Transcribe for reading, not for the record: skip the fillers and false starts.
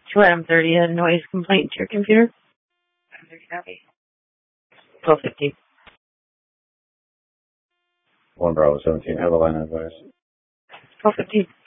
2 Adam 30, a noise complaint to your computer. 1250. 1 Bravo 17, have a line advice. 1250.